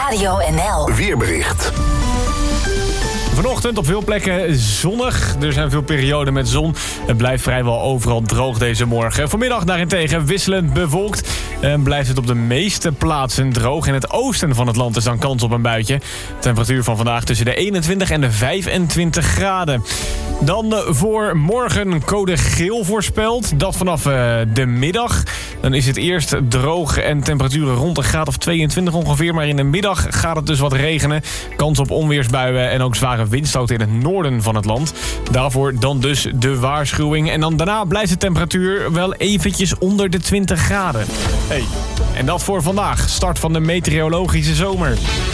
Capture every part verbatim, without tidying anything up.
Radio N L Weerbericht. Vanochtend op veel plekken zonnig. Er zijn veel perioden met zon. Het blijft vrijwel overal droog deze morgen. Vanmiddag daarentegen wisselend bewolkt. En blijft het op de meeste plaatsen droog. In het oosten van het land is dan kans op een buitje. Temperatuur van vandaag tussen de eenentwintig en de vijfentwintig graden. Dan voor morgen code geel voorspeld. Dat vanaf uh, de middag. Dan is het eerst droog en temperaturen rond een graad of tweeëntwintig ongeveer. Maar in de middag gaat het dus wat regenen. Kans op onweersbuien en ook zware windstoten in het noorden van het land. Daarvoor dan dus de waarschuwing. En dan daarna blijft de temperatuur wel eventjes onder de twintig graden. Hey. En dat voor vandaag. Start van de meteorologische zomer.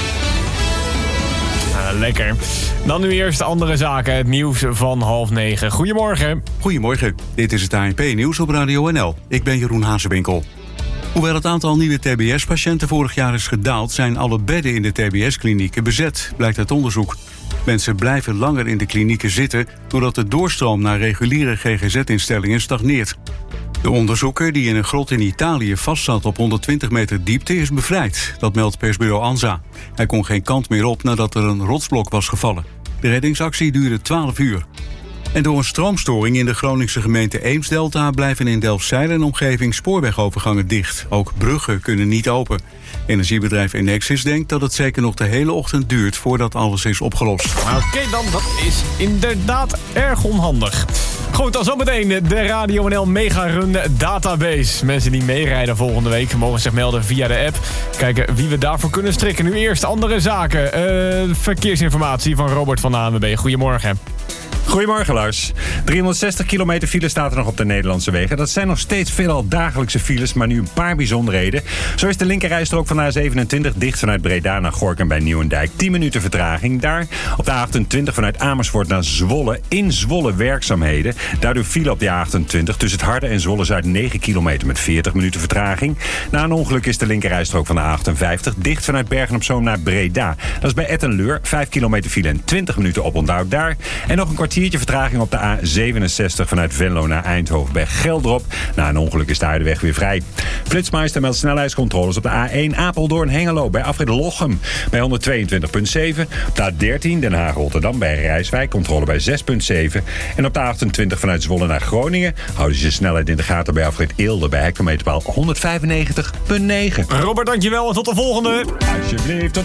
Ah, lekker. Dan nu eerst andere zaken. Het nieuws van half negen. Goedemorgen. Goedemorgen. Dit is het A N P-nieuws op Radio N L. Ik ben Jeroen Hazewinkel. Hoewel het aantal nieuwe T B S-patiënten vorig jaar is gedaald, zijn alle bedden in de T B S-klinieken bezet, blijkt uit onderzoek. Mensen blijven langer in de klinieken zitten doordat de doorstroom naar reguliere G G Z-instellingen stagneert. De onderzoeker die in een grot in Italië vastzat op honderdtwintig meter diepte is bevrijd. Dat meldt persbureau ANSA. Hij kon geen kant meer op nadat er een rotsblok was gevallen. De reddingsactie duurde twaalf uur. En door een stroomstoring in de Groningse gemeente Eemsdelta blijven in Delfzijl en omgeving spoorwegovergangen dicht. Ook bruggen kunnen niet open. Energiebedrijf Enexis denkt dat het zeker nog de hele ochtend duurt voordat alles is opgelost. Oké okay, dan, dat is inderdaad erg onhandig. Goed, dan zometeen de Radio N L Mega Run Database. Mensen die meerijden volgende week mogen zich melden via de app. Kijken wie we daarvoor kunnen strikken. Nu eerst andere zaken. Uh, verkeersinformatie van Robert van de A N W B. Goedemorgen. Goedemorgen, Lars. driehonderdzestig kilometer file staat er nog op de Nederlandse wegen. Dat zijn nog steeds veelal dagelijkse files, maar nu een paar bijzonderheden. Zo is de linkerrijstrook van de A zevenentwintig dicht vanuit Breda naar Gorinchem bij Nieuwendijk. tien minuten vertraging daar. Op de A achtentwintig vanuit Amersfoort naar Zwolle. In Zwolle werkzaamheden. Daardoor file op de A achtentwintig tussen het Harde en Zwolle-Zuid negen kilometer met veertig minuten vertraging. Na een ongeluk is de linkerrijstrook van de A achtenvijftig dicht vanuit Bergen-op-Zoom naar Breda. Dat is bij Ettenleur. vijf kilometer file en twintig minuten oponthoud daar. En nog een kwartiertje vertraging op de A zevenenzestig vanuit Venlo naar Eindhoven bij Geldrop. Na een ongeluk is daar de weg weer vrij. Flitsmeister meldt snelheidscontroles op de A één Apeldoorn-Hengelo bij afrit Lochem bij honderdtweeëntwintig komma zeven. Op de A dertien Den Haag-Rotterdam bij Rijswijk controle bij zes komma zeven. En op de A achtentwintig vanuit Zwolle naar Groningen houden ze je snelheid in de gaten bij afrit Eelde bij hectometerpaal honderdvijfennegentig komma negen. Robert, dankjewel en tot de volgende. Alsjeblieft, tot